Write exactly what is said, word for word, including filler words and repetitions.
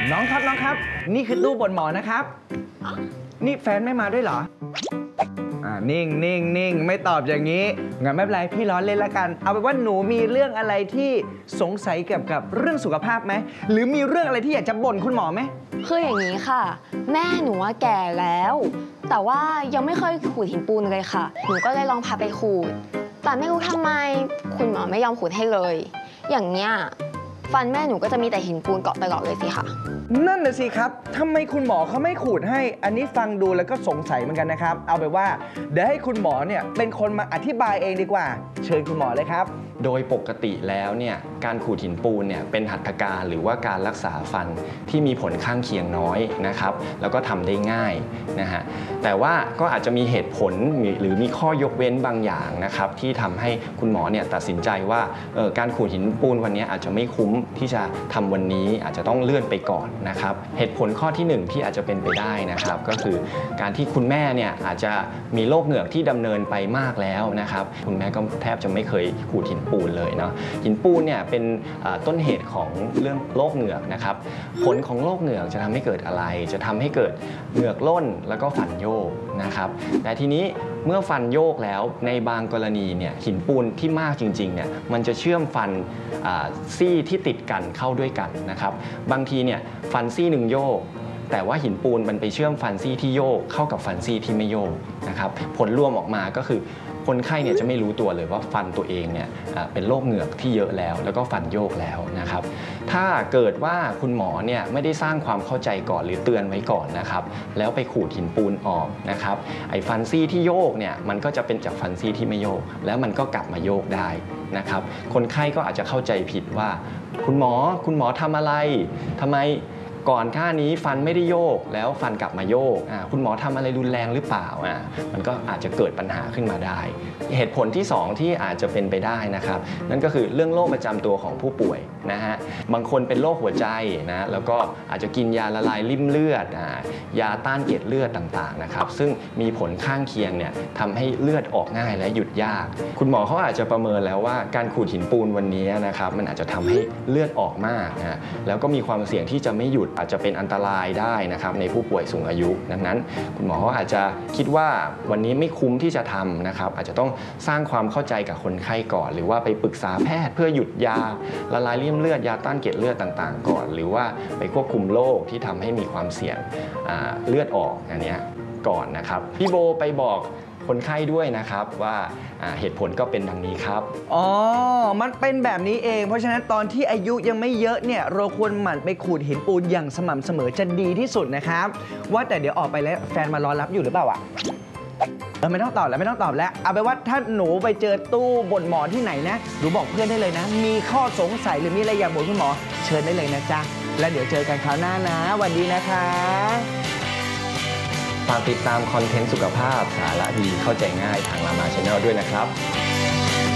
น้องครับน้องครับนี่คือตู้บนหมอนะครับนี่แฟนไม่มาด้วยเหรออ่านิ่งนิ่งนิ่งไม่ตอบอย่างนี้งั้นไม่เป็นไรพี่ล้อเล่นละกันเอาเป็นว่าหนูมีเรื่องอะไรที่สงสัยเกี่ยวกับเรื่องสุขภาพไหมหรือมีเรื่องอะไรที่อยากจะบ่นคุณหมอไหมคืออย่างนี้ค่ะแม่หนูว่าแก่แล้วแต่ว่ายังไม่เคยขูดหินปูนเลยค่ะหนูก็เลยลองพาไปขูดแต่ไม่รู้ทำไมคุณหมอไม่ยอมขูดให้เลยอย่างเนี้ยฟันแม่หนูก็จะมีแต่หินปูนเกาะตลอดเลยสิค่ะนั่นน่ะสิครับทำไมคุณหมอเขาไม่ขูดให้อันนี้ฟังดูแล้วก็สงสัยเหมือนกันนะครับเอาไปว่าเดี๋ยวให้คุณหมอเนี่ยเป็นคนมาอธิบายเองดีกว่าเชิญคุณหมอเลยครับโดยปกติแล้วเนี่ยการขูดหินปูนเนี่ยเป็นหัตถการหรือว่าการรักษาฟันที่มีผลข้างเคียงน้อยนะครับแล้วก็ทำได้ง่ายนะฮะแต่ว่าก็อาจจะมีเหตุผลหรือมีข้อยกเว้นบางอย่างนะครับที่ทำให้คุณหมอเนี่ยตัดสินใจว่าการขูดหินปูนวันนี้อาจจะไม่คุ้มที่จะทำวันนี้อาจจะต้องเลื่อนไปก่อนนะครับเหตุผลข้อที่หนึ่งที่อาจจะเป็นไปได้นะครับก็คือการที่คุณแม่เนี่ยอาจจะมีโรคเหงือกที่ดำเนินไปมากแล้วนะครับคุณแม่ก็แทบจะไม่เคยขูดหินปูนเลยเนาะหินปูนเนี่ยเป็นต้นเหตุของเรื่องโรคเหงือกนะครับผลของโรคเหงือกจะทำให้เกิดอะไรจะทำให้เกิดเหงือกล่นแล้วก็ฟันโยกนะครับแต่ทีนี้เมื่อฟันโยกแล้วในบางกรณีเนี่ยหินปูนที่มากจริงๆเนี่ยมันจะเชื่อมฟันซี่ที่ติดกันเข้าด้วยกันนะครับบางทีเนี่ยฟันซี่หนึ่งโยกแต่ว่าหินปูนมันไปเชื่อมฟันซี่ที่โยกเข้ากับฟันซี่ที่ไม่โยกนะครับผลรวมออกมาก็คือคนไข้เนี่ยจะไม่รู้ตัวเลยว่าฟันตัวเองเนี่ยเป็นโรคเหงือกที่เยอะแล้วแล้วก็ฟันโยกแล้วนะครับถ้าเกิดว่าคุณหมอเนี่ยไม่ได้สร้างความเข้าใจก่อนหรือเตือนไว้ก่อนนะครับแล้วไปขูดหินปูนออกนะครับไอ้ฟันซี่ที่โยกเนี่ยมันก็จะเป็นจากฟันซี่ที่ไม่โยกแล้วมันก็กลับมาโยกได้นะครับคนไข้ก็อาจจะเข้าใจผิดว่าคุณหมอคุณหมอทำอะไรทำไมก่อนท่านี้ฟันไม่ได้โยกแล้วฟันกลับมาโยกคุณหมอทำอะไรรุนแรงหรือเปล่ามันก็อาจจะเกิดปัญหาขึ้นมาได้เหตุผลที่สองที่อาจจะเป็นไปได้นะครับนั่นก็คือเรื่องโรคประจำตัวของผู้ป่วยนะฮะบางคนเป็นโรคหัวใจนะแล้วก็อาจจะกินยาละลายริ่มเลือดยาต้านเกล็ดเลือดต่างๆนะครับซึ่งมีผลข้างเคียงเนี่ยทำให้เลือดออกง่ายและหยุดยากคุณหมอเขาอาจจะประเมินแล้วว่าการขูดหินปูนวันนี้นะครับมันอาจจะทำให้เลือดออกมากนะแล้วก็มีความเสี่ยงที่จะไม่หยุดอาจจะเป็นอันตรายได้นะครับในผู้ป่วยสูงอายุดังนั้นคุณหมอเขาอาจจะคิดว่าวันนี้ไม่คุ้มที่จะทำนะครับอาจจะต้องสร้างความเข้าใจกับคนไข้ก่อนหรือว่าไปปรึกษาแพทย์เพื่อหยุดยาละลายริ่มเลือดยาต้านเกล็ดเลือดต่างๆก่อนหรือว่าไปควบคุมโรคที่ทำให้มีความเสี่ยงเลือดออกอันนี้ก่อนนะครับพี่โบไปบอกคนไข้ด้วยนะครับว่าเหตุผลก็เป็นดังนี้ครับอ๋อมันเป็นแบบนี้เองเพราะฉะนั้นตอนที่อายุยังไม่เยอะเนี่ยเราควรหมั่นไปขูดหินปูนอย่างสม่ำเสมอจะดีที่สุดนะครับว่าแต่เดี๋ยวออกไปแล้วแฟนมารอรับอยู่หรือเปล่าอ่ะเออไม่ต้องตอบแล้วไม่ต้องตอบแล้วเอาไปว่าถ้าหนูไปเจอตู้บ่นหมอที่ไหนนะหนูบอกเพื่อนได้เลยนะมีข้อสงสัยหรือมีอะไรอยากบ่นคุณหมอเชิญได้เลยนะจ๊ะแล้วเดี๋ยวเจอกันคราวหน้านะสวัสดีนะคะฝากติดตามคอนเทนต์สุขภาพสาระดีเข้าใจง่ายทางรามา Channel ด้วยนะครับ